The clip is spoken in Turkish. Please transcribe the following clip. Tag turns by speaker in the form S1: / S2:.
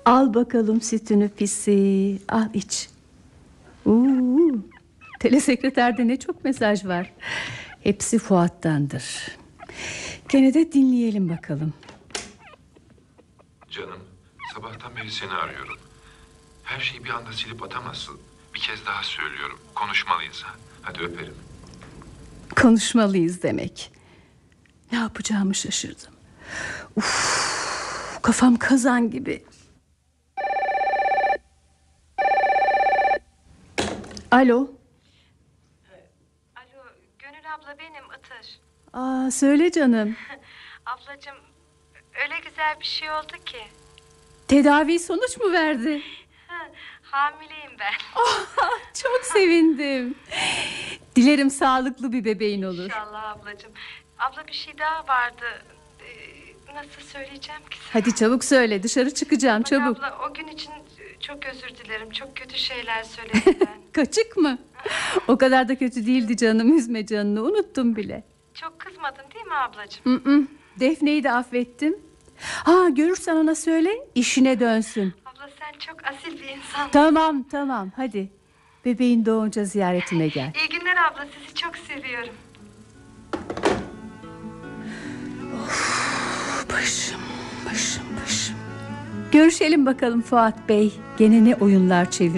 S1: Al bakalım sütünü pisi. Al iç. Telesekreterde ne çok mesaj var. Hepsi Fuat'tandır. Gene de dinleyelim bakalım.
S2: Canım, sabahtan beri seni arıyorum. Her şeyi bir anda silip atamazsın. Bir kez daha söylüyorum. Konuşmalıyız ha. Hadi öperim.
S1: Konuşmalıyız demek. Ne yapacağımı şaşırdım. Kafam kazan gibi. Alo.
S3: Alo, Gönül abla benim, Itır.
S1: Söyle canım.
S3: Ablacığım, öyle güzel bir şey oldu ki.
S1: Tedavi sonuç mu verdi?
S3: Hamileyim ben.
S1: Çok sevindim. Dilerim sağlıklı bir bebeğin olur.
S3: İnşallah ablacığım. Abla bir şey daha vardı. Nasıl söyleyeceğim ki sana?
S1: Hadi çabuk söyle, dışarı çıkacağım,
S3: Bak
S1: çabuk.
S3: abla, o gün için çok özür dilerim. Çok kötü şeyler söyledim ben.
S1: Kaçık mı? O kadar da kötü değildi canım, üzme canını, unuttum bile.
S3: Çok kızmadın değil mi ablacığım?
S1: Defne'yi de affettim. Görürsen ona söyle, işine dönsün.
S3: Abla sen çok asil bir insansın.
S1: Tamam hadi. Bebeğin doğunca ziyaretime gel.
S3: İyi günler abla, sizi çok seviyorum.
S1: Başım. Görüşelim bakalım Fuat Bey. Gene ne oyunlar çevir.